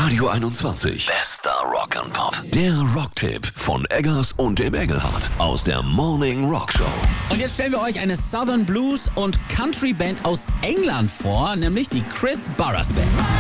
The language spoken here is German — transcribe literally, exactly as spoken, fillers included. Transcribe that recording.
Radio einundzwanzig. Bester Rock and Pop. Der Rocktipp von Eggers und dem Engelhardt aus der Morning Rock Show. Und jetzt stellen wir euch eine Southern Blues und Country Band aus England vor, nämlich die Chris Barras Band.